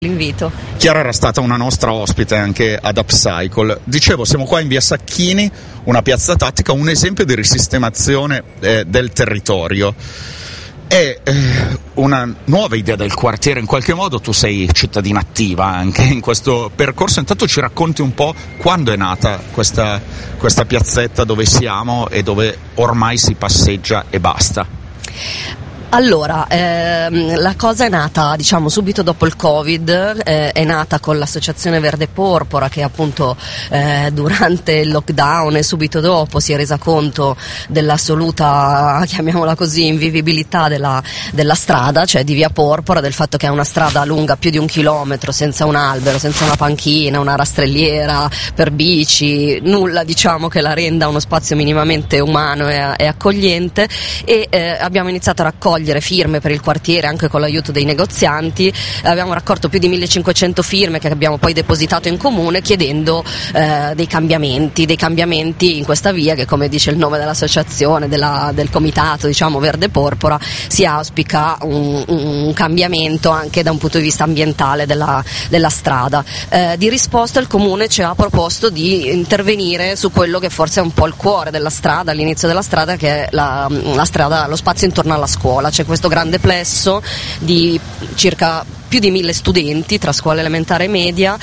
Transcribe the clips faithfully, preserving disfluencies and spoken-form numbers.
L'invito. Chiara era stata una nostra ospite anche ad Upcycle. Dicevo, siamo qua in via Sacchini, una piazza tattica, un esempio di risistemazione eh, del territorio. È eh, una nuova idea del quartiere, in qualche modo tu sei cittadina attiva anche in questo percorso. Intanto ci racconti un po' quando è nata questa, questa piazzetta dove siamo e dove ormai si passeggia e basta. Allora, ehm, la cosa è nata, diciamo, subito dopo il Covid, eh, è nata con l'associazione Verde Porpora che appunto eh, durante il lockdown e subito dopo si è resa conto dell'assoluta, chiamiamola così, invivibilità della, della strada, cioè di via Porpora, del fatto che è una strada lunga più di un chilometro, senza un albero, senza una panchina, una rastrelliera per bici, nulla, diciamo, che la renda uno spazio minimamente umano e, e accogliente, e eh, abbiamo iniziato a raccogliere firme per il quartiere anche con l'aiuto dei negozianti. Abbiamo raccolto più di millecinquecento firme che abbiamo poi depositato in comune chiedendo eh, dei cambiamenti, dei cambiamenti in questa via che, come dice il nome dell'associazione, della, del comitato, diciamo, Verde Porpora, si auspica un, un cambiamento anche da un punto di vista ambientale della, della strada. Eh, di risposta il comune ci ha proposto di intervenire su quello che forse è un po' il cuore della strada, all'inizio della strada, che è la, la strada, lo spazio intorno alla scuola. C'è questo grande plesso di circa più di mille studenti tra scuola elementare e media,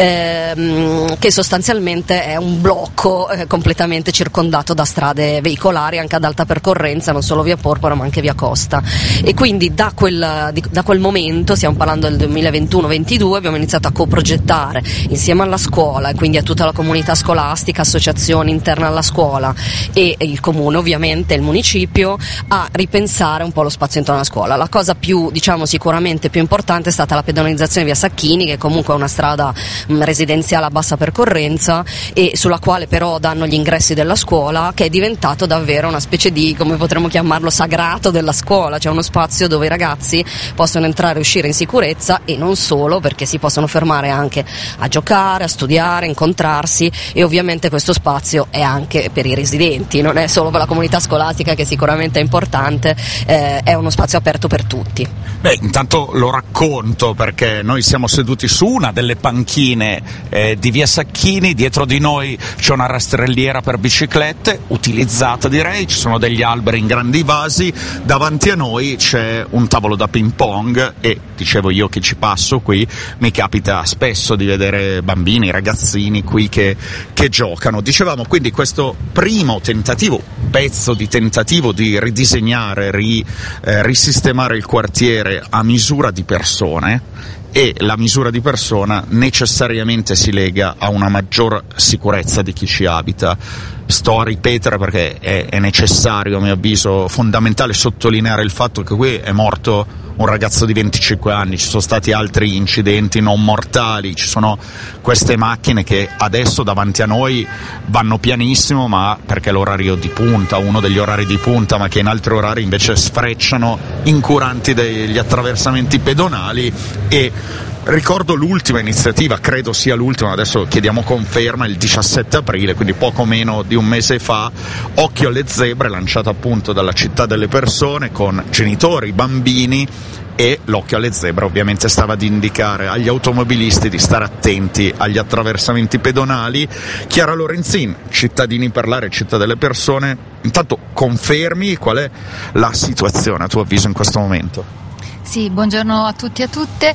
ehm, che sostanzialmente è un blocco eh, completamente circondato da strade veicolari anche ad alta percorrenza, non solo via Porpora ma anche via Costa, e quindi da quel, di, da quel momento, stiamo parlando del duemilaventuno ventidue, abbiamo iniziato a coprogettare insieme alla scuola e quindi a tutta la comunità scolastica, associazioni interne alla scuola e, e il comune, ovviamente il municipio, a ripensare un po' lo spazio intorno alla scuola. La cosa più, diciamo, sicuramente più importante è stata la pedonalizzazione via Sacchini, che comunque è una strada mh, residenziale a bassa percorrenza e sulla quale però danno gli ingressi della scuola, che è diventato davvero una specie di, come potremmo chiamarlo, sagrato della scuola, cioè uno spazio dove i ragazzi possono entrare e uscire in sicurezza, e non solo, perché si possono fermare anche a giocare, a studiare, a incontrarsi, e ovviamente questo spazio è anche per i residenti, non è solo per la comunità scolastica, che sicuramente è importante, eh, è uno spazio aperto per tutti. Beh, intanto lo racconto perché noi siamo seduti su una delle panchine eh, di via Sacchini, dietro di noi c'è una rastrelliera per biciclette, utilizzata direi, ci sono degli alberi in grandi vasi, davanti a noi c'è un tavolo da ping pong e, dicevo, io che ci passo qui mi capita spesso di vedere bambini, ragazzini qui che, che giocano. Dicevamo quindi questo primo tentativo, pezzo di tentativo di ridisegnare, ri, eh, risistemare il quartiere a misura di persone, e la misura di persona necessariamente si lega a una maggior sicurezza di chi ci abita. Sto a ripetere perché è, è necessario, a mio avviso, fondamentale sottolineare il fatto che qui è morto un ragazzo di venticinque anni, ci sono stati altri incidenti non mortali, ci sono queste macchine che adesso davanti a noi vanno pianissimo, ma perché è l'orario di punta, uno degli orari di punta, ma che in altri orari invece sfrecciano incuranti degli attraversamenti pedonali. E ricordo l'ultima iniziativa, credo sia l'ultima, adesso chiediamo conferma, il diciassette aprile, quindi poco meno di un mese fa, Occhio alle zebre, lanciata appunto dalla Città delle Persone con genitori, bambini, e l'Occhio alle zebre ovviamente stava ad indicare agli automobilisti di stare attenti agli attraversamenti pedonali. Chiara Lorenzin, Cittadini per l'area, Città delle Persone, intanto confermi qual è la situazione a tuo avviso in questo momento? Sì, buongiorno a tutti e a tutte.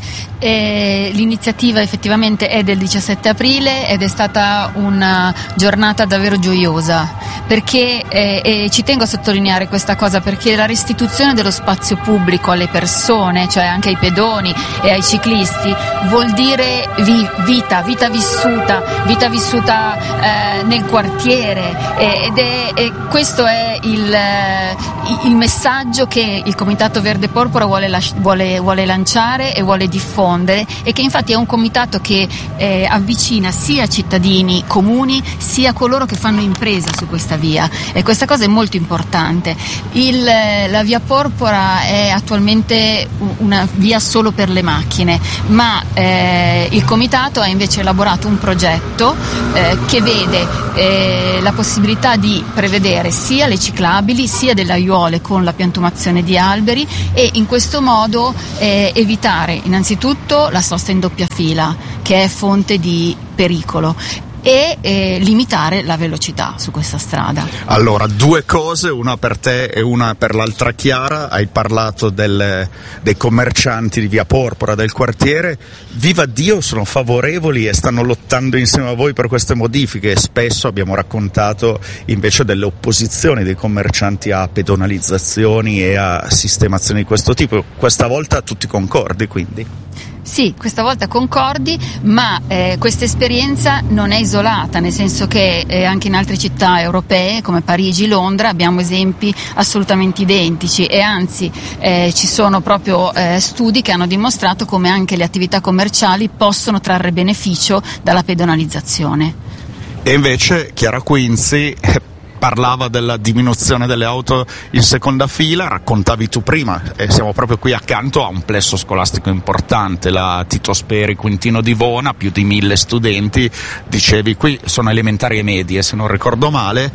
Eh, l'iniziativa effettivamente è del diciassette aprile ed è stata una giornata davvero gioiosa, perché eh, e ci tengo a sottolineare questa cosa, perché la restituzione dello spazio pubblico alle persone, cioè anche ai pedoni e ai ciclisti, vuol dire vi, vita, vita vissuta, vita vissuta eh, nel quartiere, eh, ed è e questo è il, eh, il messaggio che il Comitato Verde Porpora vuole lasciare. Vuole, vuole lanciare e vuole diffondere, e che infatti è un comitato che eh, avvicina sia cittadini comuni sia coloro che fanno impresa su questa via, e questa cosa è molto importante. Il, la via Porpora è attualmente una via solo per le macchine, ma eh, il comitato ha invece elaborato un progetto eh, che vede eh, la possibilità di prevedere sia le ciclabili sia dell'aiuolo scuole con la piantumazione di alberi e in questo modo eh, evitare innanzitutto la sosta in doppia fila, che è fonte di pericolo, e eh, limitare la velocità su questa strada. Allora, due cose, una per te e una per l'altra Chiara. Hai parlato del, dei commercianti di Via Porpora, del quartiere. Viva Dio, sono favorevoli e stanno lottando insieme a voi per queste modifiche. Spesso abbiamo raccontato invece delle opposizioni dei commercianti a pedonalizzazioni e a sistemazioni di questo tipo. Questa volta tutti concordi, quindi? Sì, questa volta concordi, ma eh, questa esperienza non è isolata, nel senso che eh, anche in altre città europee come Parigi, Londra abbiamo esempi assolutamente identici e anzi eh, ci sono proprio eh, studi che hanno dimostrato come anche le attività commerciali possono trarre beneficio dalla pedonalizzazione. E invece Chiara Quinzi parlava della diminuzione delle auto in seconda fila, raccontavi tu prima, e siamo proprio qui accanto a un plesso scolastico importante, la Tito Speri Quintino di Vona, più di mille studenti, dicevi qui sono elementari e medie se non ricordo male,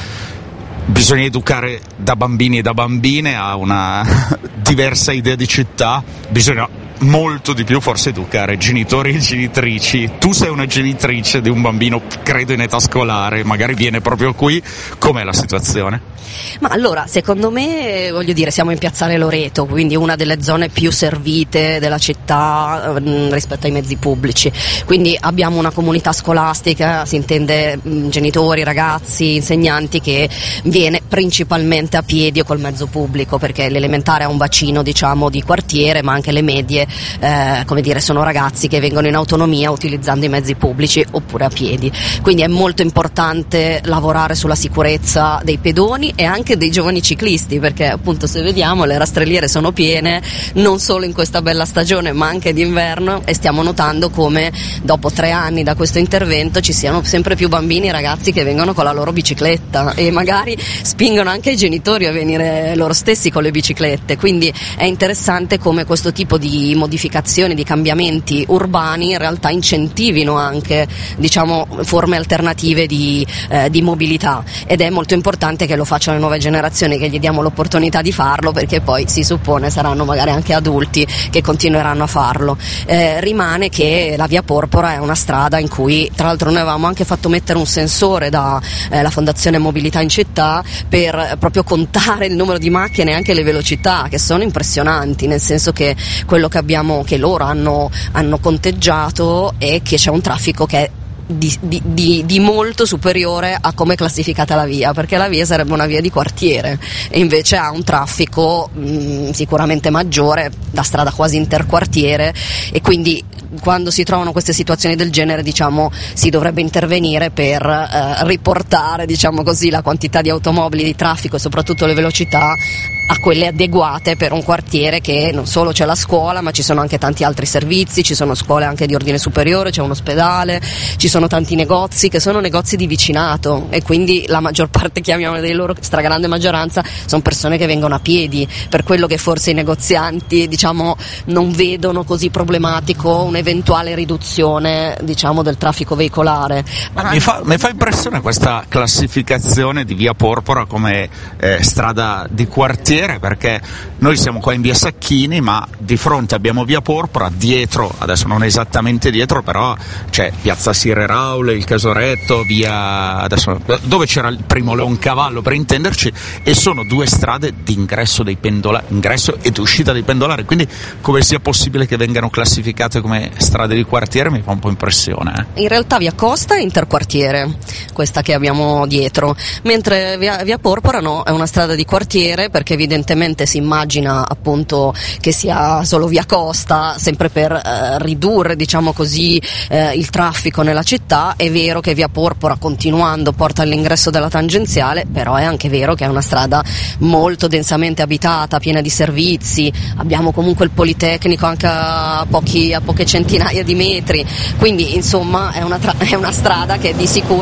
bisogna educare da bambini e da bambine a una diversa idea di città, bisogna molto di più forse educare genitori e genitrici. Tu sei una genitrice di un bambino, credo in età scolare, magari viene proprio qui, com'è la situazione? Ma allora, secondo me, voglio dire, siamo in Piazzale Loreto, quindi una delle zone più servite della città mh, rispetto ai mezzi pubblici, quindi abbiamo una comunità scolastica, si intende mh, genitori, ragazzi, insegnanti, che viene principalmente a piedi o col mezzo pubblico, perché l'elementare ha un bacino, diciamo, di quartiere, ma anche le medie Eh, come dire, sono ragazzi che vengono in autonomia utilizzando i mezzi pubblici oppure a piedi, quindi è molto importante lavorare sulla sicurezza dei pedoni e anche dei giovani ciclisti, perché appunto se vediamo le rastrelliere sono piene non solo in questa bella stagione ma anche d'inverno, e stiamo notando come dopo tre anni da questo intervento ci siano sempre più bambini e ragazzi che vengono con la loro bicicletta e magari spingono anche i genitori a venire loro stessi con le biciclette, quindi è interessante come questo tipo di modificazioni, di cambiamenti urbani in realtà incentivino anche, diciamo, forme alternative di, eh, di mobilità, ed è molto importante che lo facciano le nuove generazioni, che gli diamo l'opportunità di farlo, perché poi si suppone saranno magari anche adulti che continueranno a farlo. Eh, rimane che la Via Porpora è una strada in cui, tra l'altro, noi avevamo anche fatto mettere un sensore da eh, la Fondazione Mobilità in Città per eh, proprio contare il numero di macchine e anche le velocità, che sono impressionanti, nel senso che quello che abbiamo, che loro hanno, hanno conteggiato, è che c'è un traffico che è Di, di, di, di molto superiore a come è classificata la via, perché la via sarebbe una via di quartiere e invece ha un traffico mh, sicuramente maggiore, da strada quasi interquartiere, e quindi quando si trovano queste situazioni del genere, diciamo, si dovrebbe intervenire per eh, riportare, diciamo così, la quantità di automobili, di traffico e soprattutto le velocità a quelle adeguate per un quartiere che non solo c'è la scuola, ma ci sono anche tanti altri servizi, ci sono scuole anche di ordine superiore, c'è un ospedale, ci sono tanti negozi che sono negozi di vicinato, e quindi la maggior parte, chiamiamole, dei loro, stragrande maggioranza, sono persone che vengono a piedi, per quello che forse i negozianti, diciamo, non vedono così problematico un'eventuale riduzione, diciamo, del traffico veicolare. Ma mi fa, mi fa impressione questa classificazione di Via Porpora come eh, strada di quartiere, perché noi siamo qua in Via Sacchini, ma di fronte abbiamo Via Porpora, dietro, adesso non esattamente dietro, però c'è Piazza Sireraule, il Casoretto, via, adesso, dove c'era il primo Leoncavallo per intenderci, e sono due strade di ingresso dei pendolari, ingresso ed uscita dei pendolari, quindi come sia possibile che vengano classificate come strade di quartiere mi fa un po' impressione. Eh. In realtà Via Costa è interquartiere, questa che abbiamo dietro, mentre Via, Via Porpora no, è una strada di quartiere, perché evidentemente si immagina appunto che sia solo Via Costa, sempre per eh, ridurre, diciamo così, eh, il traffico nella città. È vero che Via Porpora, continuando, porta all'ingresso della tangenziale, però è anche vero che è una strada molto densamente abitata, piena di servizi, abbiamo comunque il Politecnico anche a, pochi, a poche centinaia di metri, quindi insomma è una, tra- è una strada che di sicuro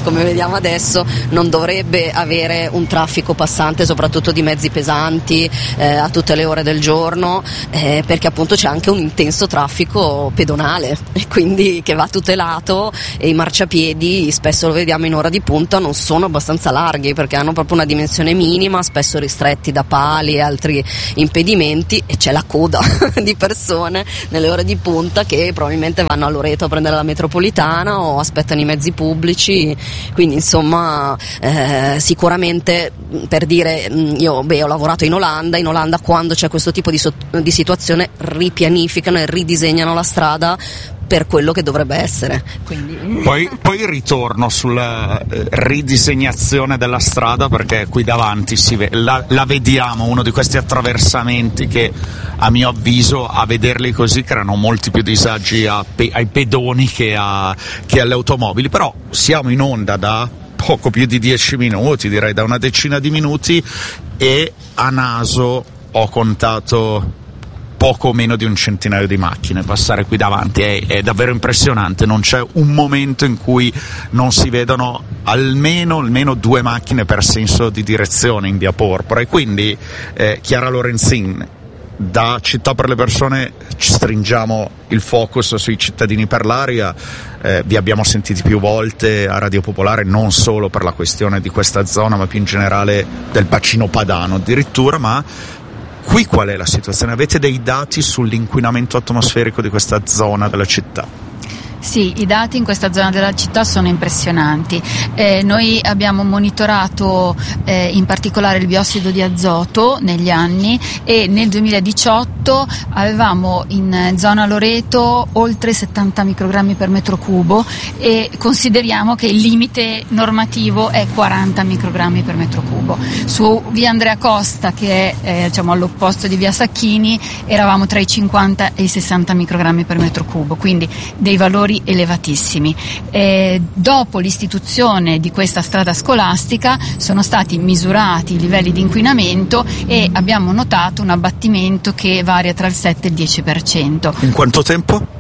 come vediamo adesso, non dovrebbe avere un traffico passante, soprattutto di mezzi pesanti, eh, a tutte le ore del giorno, eh, perché appunto c'è anche un intenso traffico pedonale e quindi che va tutelato, e i marciapiedi spesso lo vediamo in ora di punta non sono abbastanza larghi perché hanno proprio una dimensione minima, spesso ristretti da pali e altri impedimenti, e c'è la coda di persone nelle ore di punta che probabilmente vanno a Loreto a prendere la metropolitana o aspettano i mezzi pubblici. Quindi insomma eh, sicuramente, per dire, io beh, ho lavorato in Olanda, in Olanda quando c'è questo tipo di, so- di situazione ripianificano e ridisegnano la strada per quello che dovrebbe essere. Quindi... Poi, poi ritorno sulla eh, ridisegnazione della strada, perché qui davanti si ve- la, la vediamo, uno di questi attraversamenti che a mio avviso, a vederli così, creano molti più disagi a pe- ai pedoni che, a, che alle automobili. Però siamo in onda da poco più di dieci minuti, direi da una decina di minuti, e a naso ho contato poco meno di un centinaio di macchine passare qui davanti. È, è davvero impressionante, non c'è un momento in cui non si vedono almeno, almeno due macchine per senso di direzione in via Porpora. E quindi eh, Chiara Lorenzin, da Città per le Persone ci stringiamo il focus sui cittadini per l'aria. Eh, vi abbiamo sentiti più volte a Radio Popolare, non solo per la questione di questa zona ma più in generale del bacino padano addirittura. Ma qui qual è la situazione? Avete dei dati sull'inquinamento atmosferico di questa zona della città? Sì, i dati in questa zona della città sono impressionanti. Eh, noi abbiamo monitorato eh, in particolare il biossido di azoto negli anni, e nel duemiladiciotto avevamo in zona Loreto oltre settanta microgrammi per metro cubo, e consideriamo che il limite normativo è quaranta microgrammi per metro cubo. Su via Andrea Costa, che è eh, diciamo all'opposto di via Sacchini, eravamo tra i cinquanta e i sessanta microgrammi per metro cubo, quindi dei valori elevatissimi. Eh, dopo l'istituzione di questa strada scolastica sono stati misurati i livelli di inquinamento e abbiamo notato un abbattimento che varia tra il sette e il dieci per cento. In quanto tempo?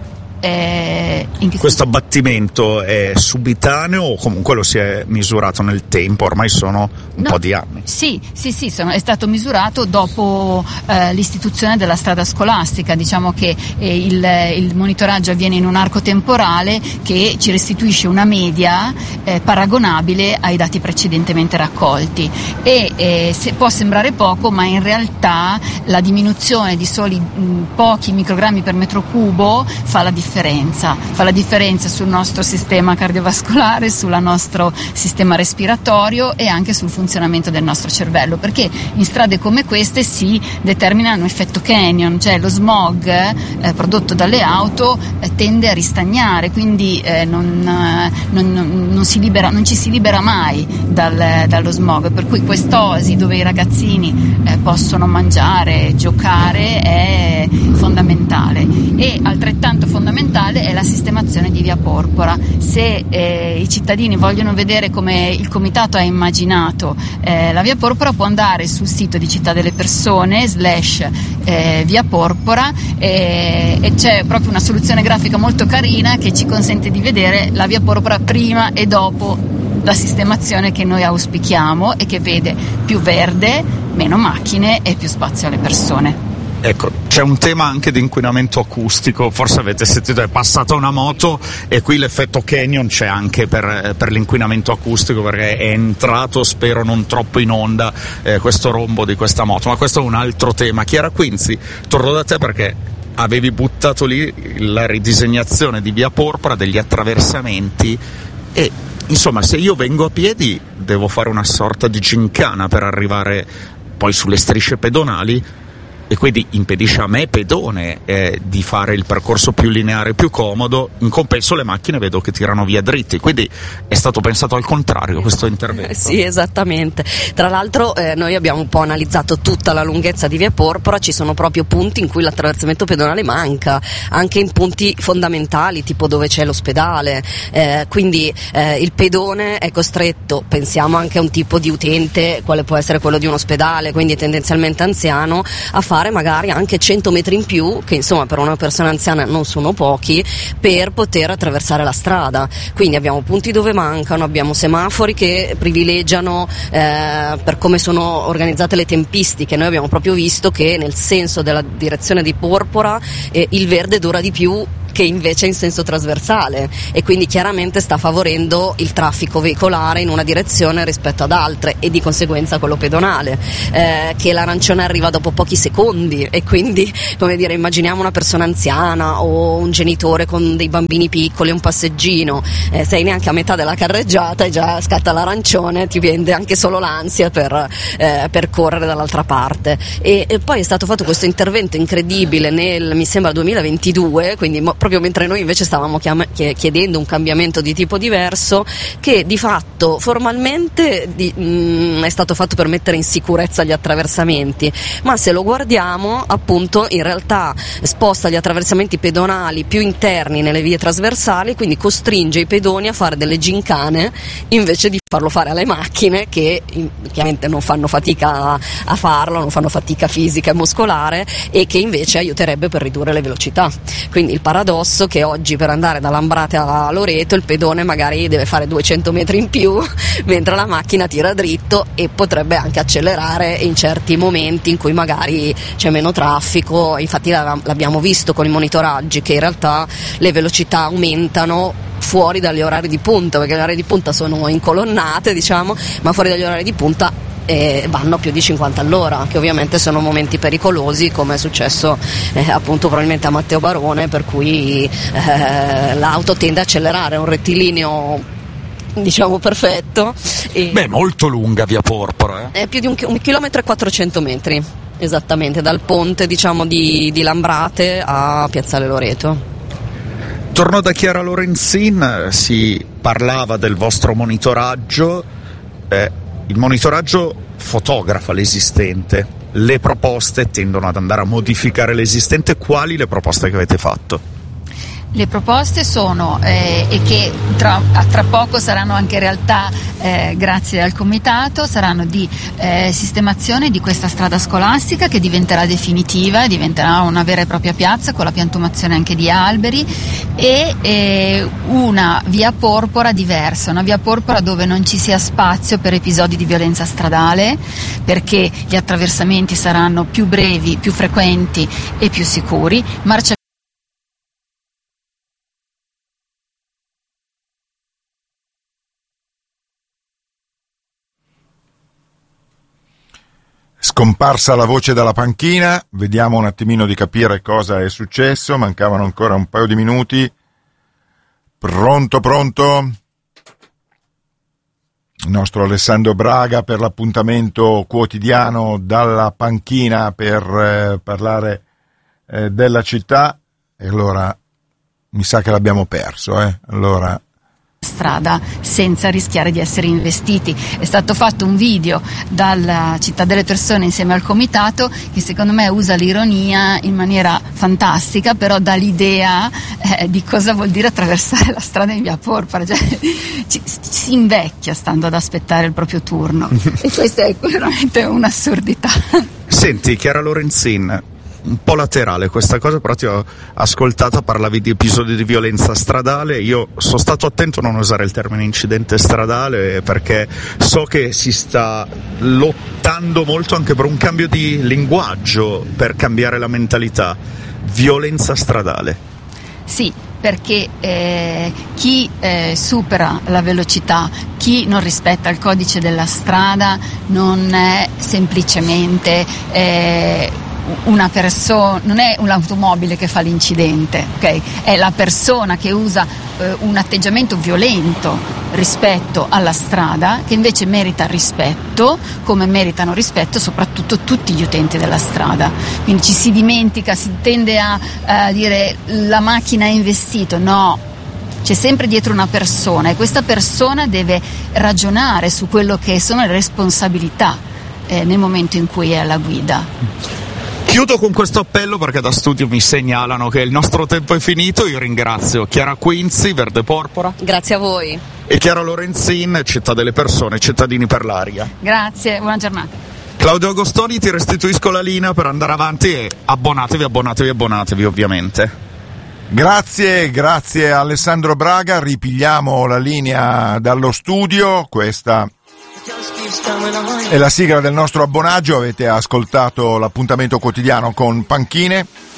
Eh, in Questo abbattimento è subitaneo o comunque lo si è misurato nel tempo? Ormai sono un no, po' di anni. Sì, sì, sì, sono, è stato misurato dopo eh, l'istituzione della strada scolastica. Diciamo che eh, il, il monitoraggio avviene in un arco temporale che ci restituisce una media eh, paragonabile ai dati precedentemente raccolti, e eh, se, può sembrare poco, ma in realtà la diminuzione di soli mh, pochi microgrammi per metro cubo fa la differenza. Differenza, fa la differenza sul nostro sistema cardiovascolare, sul nostro sistema respiratorio e anche sul funzionamento del nostro cervello, perché in strade come queste si determina un effetto canyon, cioè lo smog eh, prodotto dalle auto eh, tende a ristagnare, quindi eh, non, eh, non, non, non, si libera, non ci si libera mai dal, dallo smog, per cui quest'oasi dove i ragazzini eh, possono mangiare, giocare è fondamentale. E altrettanto fondamentale è la sistemazione di via Porpora. Se eh, i cittadini vogliono vedere come il comitato ha immaginato eh, la via Porpora, può andare sul sito di Città delle Persone slash eh, via Porpora, eh, e c'è proprio una soluzione grafica molto carina che ci consente di vedere la via Porpora prima e dopo la sistemazione che noi auspichiamo, e che vede più verde, meno macchine e più spazio alle persone. Ecco, c'è un tema anche di inquinamento acustico, forse avete sentito, è passata una moto e qui l'effetto canyon c'è anche per, per l'inquinamento acustico, perché è entrato, spero non troppo in onda, eh, questo rombo di questa moto, ma questo è un altro tema. Chiara Quinzi, torno da te perché avevi buttato lì la ridisegnazione di via Porpora, degli attraversamenti, e insomma se io vengo a piedi devo fare una sorta di gincana per arrivare poi sulle strisce pedonali, e quindi impedisce a me, pedone, eh, di fare il percorso più lineare, più comodo. In compenso le macchine vedo che tirano via dritti, quindi è stato pensato al contrario questo intervento. Sì, esattamente. Tra l'altro eh, noi abbiamo un po' analizzato tutta la lunghezza di via Porpora, ci sono proprio punti in cui l'attraversamento pedonale manca, anche in punti fondamentali, tipo dove c'è l'ospedale, eh, quindi eh, il pedone è costretto, pensiamo anche a un tipo di utente, quale può essere quello di un ospedale, quindi tendenzialmente anziano, a fare fare magari anche cento metri in più, che insomma per una persona anziana non sono pochi, per poter attraversare la strada. Quindi abbiamo punti dove mancano, abbiamo semafori che privilegiano eh, per come sono organizzate le tempistiche. Noi abbiamo proprio visto che nel senso della direzione di Porpora eh, il verde dura di più che invece in senso trasversale, e quindi chiaramente sta favorendo il traffico veicolare in una direzione rispetto ad altre, e di conseguenza quello pedonale, eh, che l'arancione arriva dopo pochi secondi, e quindi, come dire, immaginiamo una persona anziana o un genitore con dei bambini piccoli, un passeggino, eh, sei neanche a metà della carreggiata e già scatta l'arancione, ti viene anche solo l'ansia per, eh, per correre dall'altra parte. E, e poi è stato fatto questo intervento incredibile nel, mi sembra, duemilaventidue, quindi mo, proprio mentre noi invece stavamo chiama, chiedendo un cambiamento di tipo diverso, che di fatto formalmente di, mh, è stato fatto per mettere in sicurezza gli attraversamenti, ma se lo guardiamo appunto in realtà sposta gli attraversamenti pedonali più interni nelle vie trasversali, quindi costringe i pedoni a fare delle gincane invece di farlo fare alle macchine, che chiaramente non fanno fatica a, a farlo, non fanno fatica fisica e muscolare, e che invece aiuterebbe per ridurre le velocità. Quindi il paradosso che oggi per andare da Lambrate a Loreto il pedone magari deve fare duecento metri in più mentre la macchina tira dritto, e potrebbe anche accelerare in certi momenti in cui magari c'è meno traffico. Infatti l'abbiamo visto con i monitoraggi che in realtà le velocità aumentano fuori dagli orari di punta, perché gli orari di punta sono in colonnate, diciamo, ma fuori dagli orari di punta e vanno più di cinquanta all'ora, che ovviamente sono momenti pericolosi, come è successo eh, appunto probabilmente a Matteo Barone, per cui eh, l'auto tende a accelerare, un rettilineo diciamo perfetto. E beh, molto lunga via Porpora, eh? È più di un, un chilometro e quattrocento metri esattamente, dal ponte diciamo di, di Lambrate a Piazzale Loreto. Torno da Chiara Lorenzin, si parlava del vostro monitoraggio. eh, Il monitoraggio fotografa l'esistente, le proposte tendono ad andare a modificare l'esistente. Quali le proposte che avete fatto? Le proposte sono, eh, e che tra, tra poco saranno anche realtà eh, grazie al comitato, saranno di eh, sistemazione di questa strada scolastica, che diventerà definitiva, diventerà una vera e propria piazza con la piantumazione anche di alberi, e eh, una via Porpora diversa, una via Porpora dove non ci sia spazio per episodi di violenza stradale, perché gli attraversamenti saranno più brevi, più frequenti e più sicuri. Marcia Scomparsa la voce dalla panchina, vediamo un attimino di capire cosa è successo, mancavano ancora un paio di minuti. Pronto, pronto? Il nostro Alessandro Braga per l'appuntamento quotidiano dalla panchina per eh, parlare eh, della città, e allora mi sa che l'abbiamo perso, eh? Allora... strada senza rischiare di essere investiti. È stato fatto un video dalla Città delle Persone insieme al comitato che secondo me usa l'ironia in maniera fantastica, però dà l'idea eh, di cosa vuol dire attraversare la strada in via Porpora, cioè, ci, si invecchia stando ad aspettare il proprio turno e questa è veramente un'assurdità. Senti Chiara Lorenzin, un po' laterale questa cosa, però ti ho ascoltata, parlavi di episodi di violenza stradale. Io sono stato attento a non usare il termine incidente stradale, perché so che si sta lottando molto anche per un cambio di linguaggio, per cambiare la mentalità. Violenza stradale. Sì, perché eh, chi eh, supera la velocità, chi non rispetta il codice della strada, non è semplicemente eh, una persona, non è un'automobile che fa l'incidente, okay? È la persona che usa eh, un atteggiamento violento rispetto alla strada, che invece merita rispetto, come meritano rispetto soprattutto tutti gli utenti della strada. Quindi ci si dimentica, si tende a, a dire la macchina è investito, no, c'è sempre dietro una persona, e questa persona deve ragionare su quello che sono le responsabilità eh, nel momento in cui è alla guida. Chiudo con questo appello, perché da studio mi segnalano che il nostro tempo è finito. Io ringrazio Chiara Quinzi, Verde Porpora. Grazie a voi. E Chiara Lorenzin, Città delle Persone, Cittadini per l'Aria. Grazie, buona giornata. Claudio Agostoni, ti restituisco la linea per andare avanti e abbonatevi, abbonatevi, abbonatevi ovviamente. Grazie, grazie a Alessandro Braga, ripigliamo la linea dallo studio, questa è la sigla del nostro abbonaggio, avete ascoltato l'appuntamento quotidiano con Panchine.